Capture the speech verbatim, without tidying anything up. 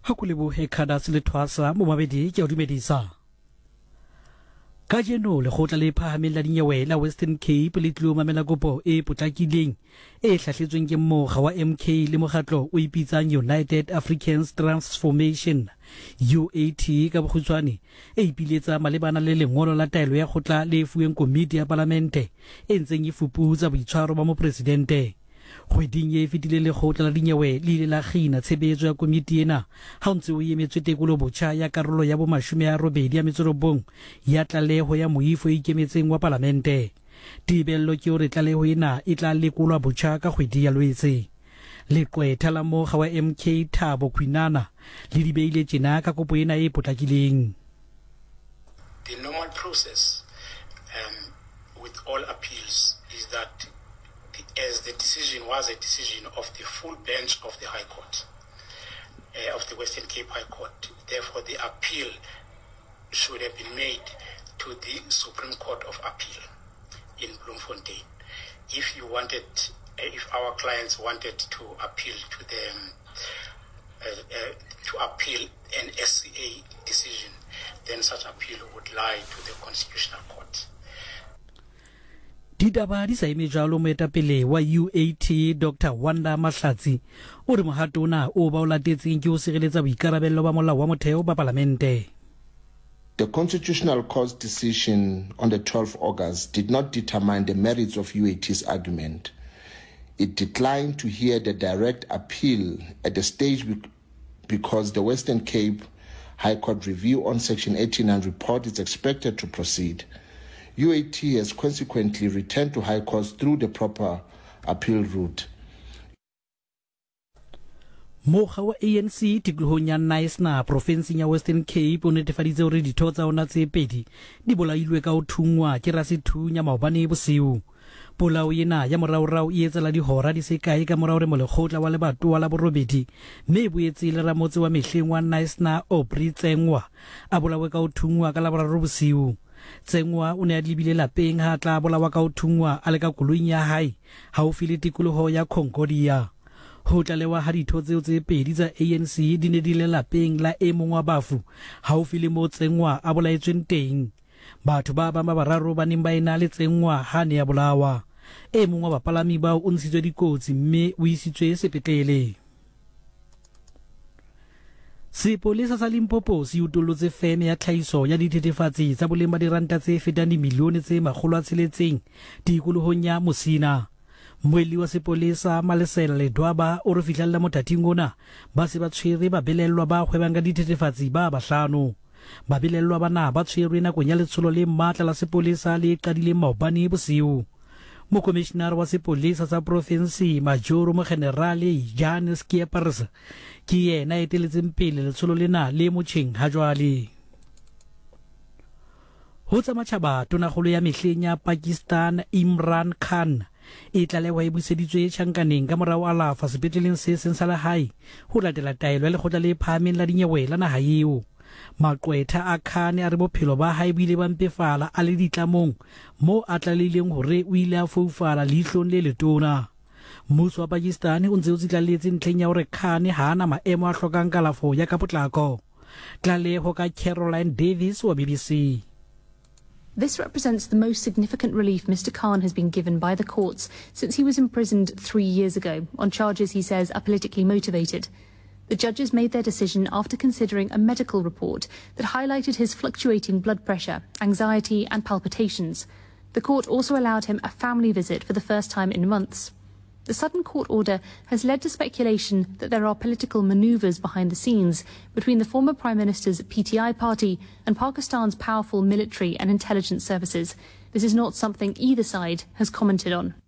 Hakulebo Hekada Silitwasa, Mumabedi, Yodimedisa. Kajeno, le Hotale Pahamela Dinyawe, la Western Cape, Litlu Mamelagopo, E Putaki Ling, E Shashizwing Mo, Hawa M K, Limohatlo, Uipizan United Africans Transformation, U A T, Kabuchani, E Pilita Malibana Lele, Mola Tailwe, Hotla, Lefu, Committee Parlamente, Enzengi Fupuza, Vicharo Mamo Presidente. Hwedinye fitile le khotla la dinyewe le la khina tshebezo ya komiti ena ha ntse o emetse tekolo botjha ya karolo ya bo mashome ya robedi ya metsorobong ya tlaleho ya moifo ikemetseng wa parlamente. Tibello ke hore tlaleho ena e tla lekolwa botjha ka kgwedi ya Loetse. Leqwetha la mokga wa M K Thabo Khwinana le dibeile tjena ka kopo ena e potlakileng. The normal process um, with all appeals is that as the decision was a decision of the full bench of the High Court, uh, of the Western Cape High Court. Therefore, the appeal should have been made to the Supreme Court of Appeal in Bloemfontein. If you wanted, uh, if our clients wanted to appeal to them, uh, uh, to appeal an S C A decision, then such appeal would lie to the Constitutional Court. Ditaba di sa imejalo moetapele wa U A T Doctor Wanda Mahlatsi o re mohato ona o ba o latetseng ke o sireletsa boikarabello ba molao wa motheo ba parlamente. The Constitutional Court's decision on the twelfth of August did not determine the merits of U A T's argument. It declined to hear the direct appeal at the stage because the Western Cape High Court review on Section eighty-nine report is expected to proceed. U A T has consequently returned to High Court through the proper appeal route. Mokga wa A N C tikolohong ya Knysna provinseng ya Western Cape o netefaditse hore ditho tsa ona tse pedi di bolailwe ka ho thungwa ke Rasithunya maobane bosiu. Polao ena ya moraorao e etsela dihora di se kae ka morao re molekgotla wa lebatowa la borobedi mme e boetse le ramotse wa mehleng wa Knysna Aubrey Tsengwa a bolawe ka ho thungwa ka laboraro bosiu. Tsengwa o ne a lebile lapeng ha tla bolawa ka ho thungwa a le ka koloing ya hae haufi le tikoloho ya Concordia. Ho tlalewa ha ditho tseo tse pedi tsa A N C di ne di le lapeng la e mong wa bafu haufi le mo Tsengwa a bolaetsweng teng. Batho ba ba bararo ba neng ba ena le Tsengwa ha ne ya bolawa. E mong wa bapalami ba o ntshitswe dikotsi mme o isitswe sepetlele. Sepolesa sa Limpopo se utollotse feme ya tlhahiso ya dithethefatsi tsa boleng ba diranta tse fetang dimilione tse makgolo a tsheletseng tikolohong ya Mosina. Moeli wa sepolesa Malesela Ledwaba o re fihlella mothating ona ba se ba tshwere ba belellwa ba hwebang ka dithethefatsi ba bahlano. Ba belellwa bana ba tshwerwe nakong ya letsholo le matla la sepolesa le qadileng maobane bosiu. Mokomishenara wa sepolesa sa provinsi Majoro Mogenerale Jan Skeepers ke yena a eteletseng pele letsholo lena le motjheng ha jwale. Ho tsa matjhaba tonakgolo ya mehleng ya Pakistan Imran Khan e tlalewa e buseditswe tjhankaneng ka morao a lafa sepetleleng se seng sa lehae ho latela taelo ya lekgotla le phahameng la dinyewe la naha eo. Maqwetha a Khan a re bophelo ba hae bile ba mpefala a le ditlamong mo a tlalileng hore o ile a foufala leihlong le letona. Mmuso wa Pakistan o ntse o tsitlaletse ntlheng ya hore Khan ha ana maemo a hlokang kalafo ya ka potlako. Tlaleho ka Caroline Davis wa B B C. This represents the most significant relief Mister Khan has been given by the courts since he was imprisoned three years ago on charges he says are politically motivated. The judges made their decision after considering a medical report that highlighted his fluctuating blood pressure, anxiety and palpitations. The court also allowed him a family visit for the first time in months. The sudden court order has led to speculation that there are political manoeuvres behind the scenes between the former Prime Minister's P T I party and Pakistan's powerful military and intelligence services. This is not something either side has commented on.